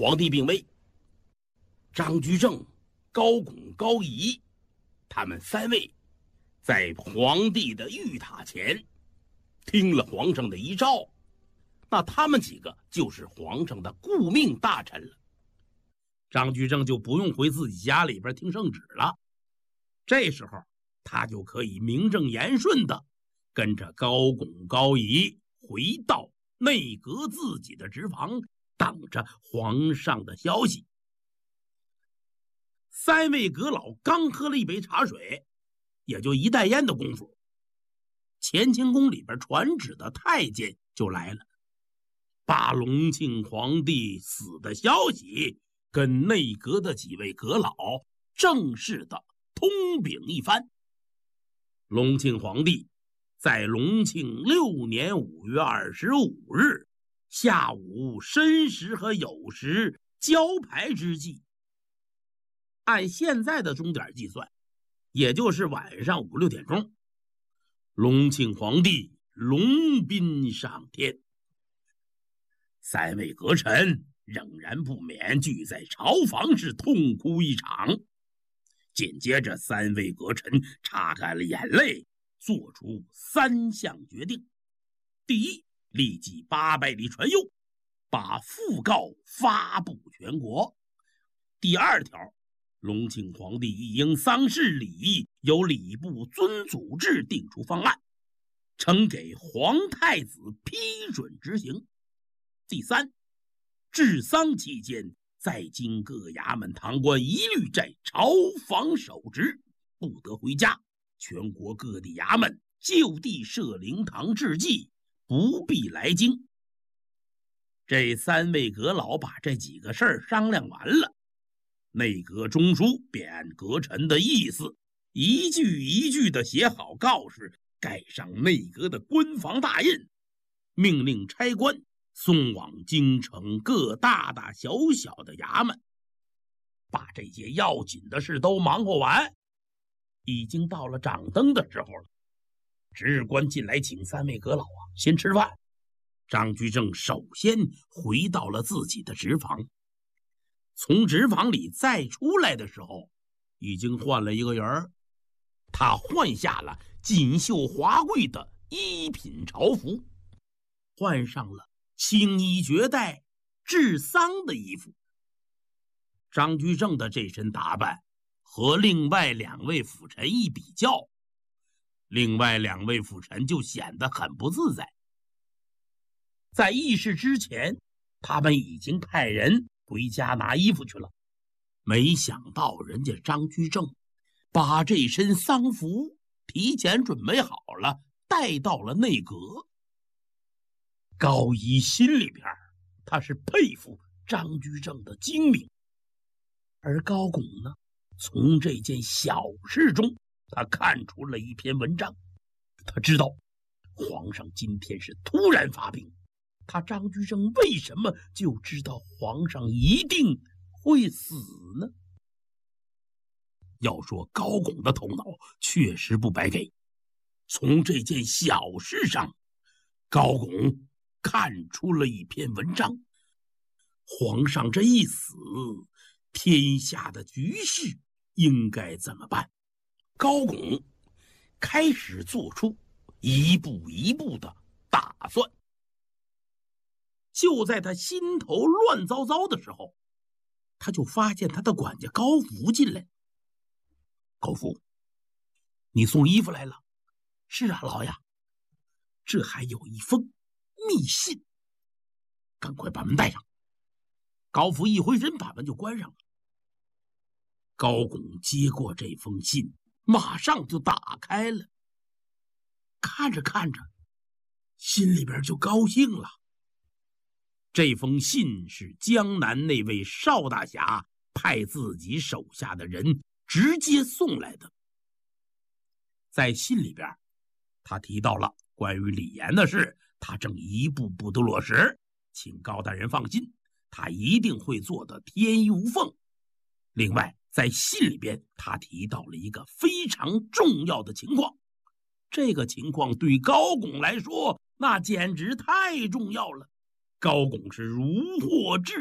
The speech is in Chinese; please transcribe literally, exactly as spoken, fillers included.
皇帝病危，张居正、高拱、高仪，他们三位在皇帝的御塔前听了皇上的遗诏，那他们几个就是皇上的顾命大臣了。张居正就不用回自己家里边听圣旨了，这时候他就可以名正言顺的跟着高拱、高仪回到内阁自己的职房，等着皇上的消息。三位阁老刚喝了一杯茶水，也就一袋烟的功夫，乾清宫里边传旨的太监就来了，把隆庆皇帝死的消息跟内阁的几位阁老正式的通禀一番。隆庆皇帝在隆庆六年五月二十五日下午申时和酉时交牌之际，按现在的钟点计算，也就是晚上五六点钟，隆庆皇帝龙宾上天。三位阁臣仍然不免聚在朝房是痛哭一场。紧接着三位阁臣擦干了眼泪，做出三项决定。第一，立即八百里传右，把讣告发布全国。第二条，隆庆皇帝一应丧事礼仪由礼部遵祖制定出方案，呈给皇太子批准执行。第三，治丧期间，在京各衙门堂官一律在朝房守职，不得回家。全国各地衙门就地设灵堂致祭，不必来京。这三位阁老把这几个事儿商量完了，内阁中书便按阁臣的意思，一句一句的写好告示，盖上内阁的官房大印，命令差官送往京城各大大小小的衙门，把这些要紧的事都忙活完。已经到了掌灯的时候了，职官进来请三位阁老啊先吃饭。张居正首先回到了自己的职房，从职房里再出来的时候，已经换了一个人。他换下了锦绣华贵的一品朝服，换上了青衣绝代治丧的衣服。张居正的这身打扮和另外两位辅臣一比较，另外两位辅臣就显得很不自在。在议事之前，他们已经派人回家拿衣服去了，没想到人家张居正把这身丧服提前准备好了，带到了内阁。高仪心里边他是佩服张居正的精明，而高拱呢，从这件小事中他看出了一篇文章。他知道皇上今天是突然发病，他张居正为什么就知道皇上一定会死呢？要说高拱的头脑确实不白给，从这件小事上，高拱看出了一篇文章。皇上这一死，天下的局势应该怎么办？高拱开始做出一步一步的打算。就在他心头乱糟糟的时候，他就发现他的管家高福进来。高福，你送衣服来了？是啊，老爷。这还有一封密信，赶快把门带上。高福一回身，把门就关上了。高拱接过这封信，马上就打开了，看着看着，心里边就高兴了。这封信是江南那位邵大侠派自己手下的人直接送来的。在信里边，他提到了关于李严的事，他正一步步的落实，请高大人放心，他一定会做得天衣无缝。另外，在信里边，他提到了一个非常重要的情况，这个情况对高拱来说，那简直太重要了。高拱是如获至